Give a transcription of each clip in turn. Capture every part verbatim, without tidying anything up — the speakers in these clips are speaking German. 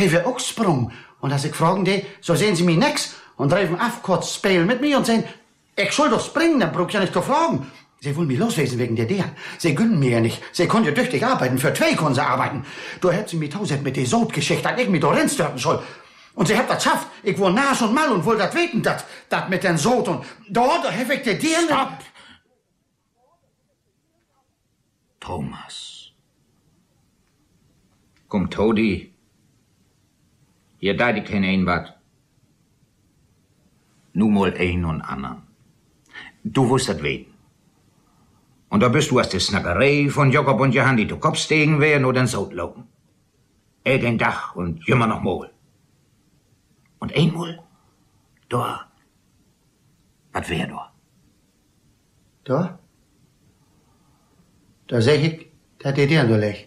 He will auch sprung. Und als ich fragen die, so sehen sie mich nix und treffen auf kurz spielen mit mir und sagen, ich soll doch springen, dann brauch ich ja nicht zu fragen. Sie wollen mich loswesen wegen der Dern. Sie gönnen mir ja nicht. Sie können ja tüchtig arbeiten. Für zwei können sie arbeiten. Du hättest mich tausend mit der Sod geschickt, dass ich mich da reinstürzen soll. Und sie habt das geschafft. Ich wohl nas und mal und wohl das weten, dat, dat mit den Sod und da, da hab ich der Dern. Stopp! Thomas. Komm, Todi. Ihr da die kennen ein wat. Nu mal ein und anderen. Du wirst das weten. Und da bist du aus der Snackerei von Jakob und Johann, die zu Kopf stegen werden oder ins Haut laufen. Irgendein Dach und immer noch mal. Und einmal, da, was wär da? Da? Da sag ich, dass die Dern da liegt.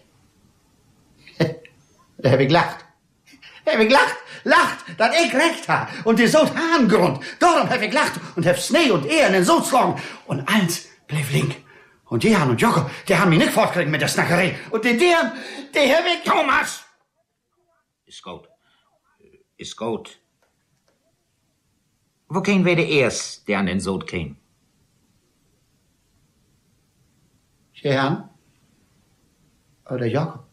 Da hab ich gelacht. Da hab ich gelacht, lacht, dass ich recht ha. Und die Sod haben Grund. Darum hab ich gelacht und hab Schnee und Ehren in Sod schlagen. Und eins bleib link. Und die Jan und Jakob, die haben mich nicht fortkriegen mit der Snackerei. Und die Dern, die hab ich... Thomas! Ist gut. Ist gut. Wo kein wer der erst, der an den Sod käm? Jan? Oder Jakob?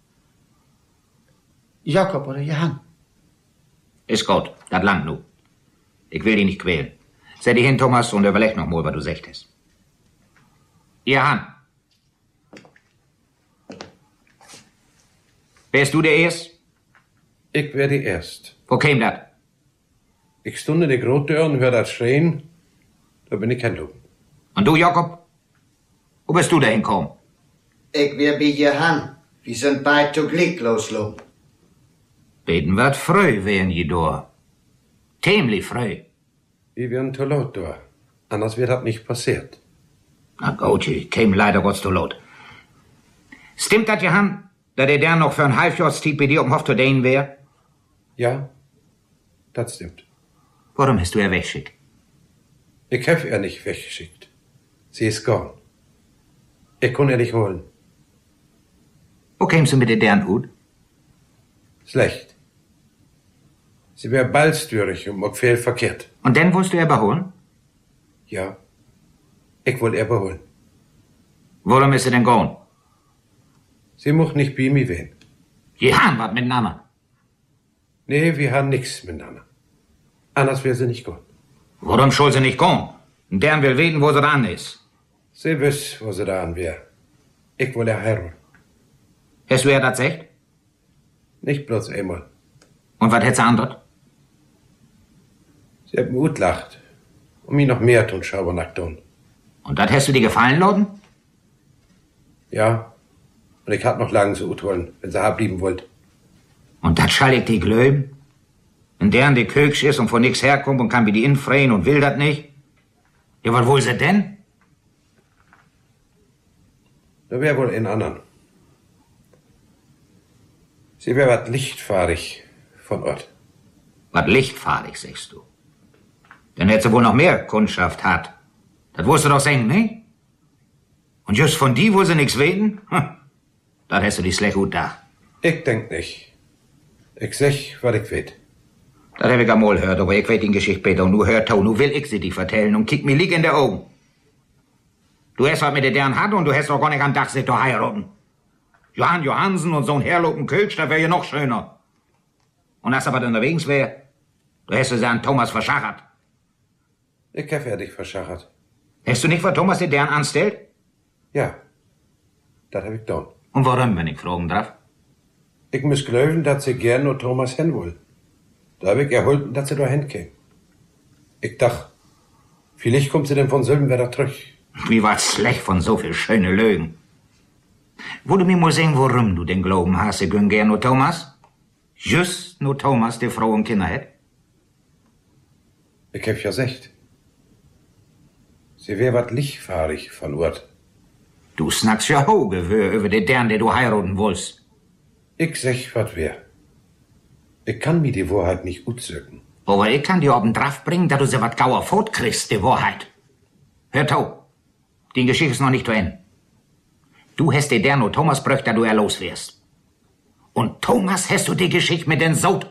Jakob oder Johann? Ist gut, das langt nu. Ich will dich nicht quälen. Setz dich hin, Thomas, und überleg noch mal, was du sagtest. Johann. Wärst du der Erst? Ich wär die Erst. Wo käm dat? Ich stund in der Grotür und hör das schreien. Da bin ich kein Lupen. Und du, Jakob? Wo bist du da hinkommen? Ich wär bei Johann. Wir sind beid zu Glück loslopen. Beten wat früh wären je da. Tämlich früh. Wir wären zu laut da. Anders wird das nicht passiert. Na gut, ich käm leider Gott zu laut. Stimmt dat, Johann, dass der der noch für ein Halbjahrstieg bei dir um Hof zu dehnen wär? Ja, das stimmt. Warum hast du er weggeschickt? Ich hab er nicht weggeschickt. Sie ist gone. Ich kann er nicht holen. Wo kämst du mit der deren Hut? Schlecht. Sie wär ballstürig und mag viel verkehrt. Und dann wolltest du er beholen? Ja. Ich will er beholen. Warum ist er denn gone? Sie muss nicht bei mir wehen. Die haben was miteinander. Nee, wir haben nix miteinander. Anders wär sie nicht gone. Warum soll sie nicht gone? Und deren will weten, wo sie dran ist. Sie wiss, wo sie da an wär. Ich will er heiraten. Hast du er das gesagt? Nicht bloß einmal. Und was hätt sie andert? Sie hat mir gut lacht. Und mir noch mehr tun Schabernack tun. Und das hast du dir gefallen lassen? Ja. Und ich hab noch lange so gut wollen, wenn sie abblieben wollt. Und das schall ich die glöben? Wenn deren die Köksch ist und von nix herkommt und kann wie die infreien und will das nicht? Ja, was will sie denn? Da wär wohl ein anderen. Sie wär wat lichtfahrig von Ort. Was lichtfahrig, sagst du? Dann hätt sie wohl noch mehr Kundschaft hat. Das wirst du doch sagen, ne? Und just von die, wo sie nix weten? Hm. Das hast du dich schlecht gut da. Ich denk nicht. Ich sag, was ich weet. Das hab ich einmal gehört, aber ich weet die Geschichte Peter. Und nu hört tau, nu will ich sie dich vertellen und kick mir lieg in der Augen. Du hast was mit der deren hat und du hast doch gar nicht am Dach sich da heiraten. Johann Johansen und so ein herlopen Kölsch, das wär ja noch schöner. Und als aber unterwegs wär, du hast sie an Thomas verschachert. Ich hab ja dich verschachert. Hast du nicht für Thomas den deren anstellt? Ja. Das hab ich getan. Und warum, wenn ich fragen darf? Ich muss glauben, dass sie gern nur Thomas hin will. Da hab ich erholten, dass sie da hinkäm. Ich dacht, vielleicht kommt sie denn von Sülbenwerder zurück. Wie war's schlecht von so viel schöne Lügen. Wo du mir mal sehen, warum du den Glauben hast, sie gönn gern nur Thomas? Just nur Thomas, der Frau und Kinder hat? Ich hab ja gesagt. Sie wär wat lichtfahrig von Ort. Du snackst ja hoge über den deren, der du heiraten wollst. Ich sag, wat wär. Ich kann mir die Wahrheit nicht utzögen. Aber ich kann dir oben drauf bringen, dass du sie wat gauer fortkriegst, die Wahrheit. Hör tau, die Geschichte ist noch nicht zu Ende. Du hast dir der nur Thomas bröcht, da du er los wärst. Und Thomas hast du die Geschichte mit den Sod